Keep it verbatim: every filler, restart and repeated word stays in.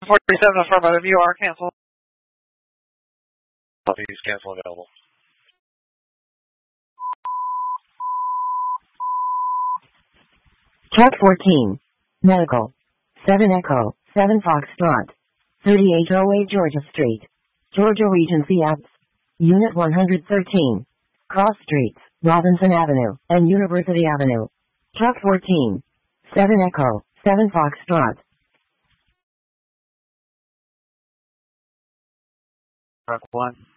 forty-seven affirmative, you are canceled. Please cancel available. Truck fourteen. Medical. seven Echo, seven Foxtrot. thirty-eight oh eight Georgia Street. Georgia Regency Ave. Unit one hundred thirteen. Cross Streets, Robinson Avenue, and University Avenue. Truck fourteen. seven Echo, seven Foxtrot. Truck one.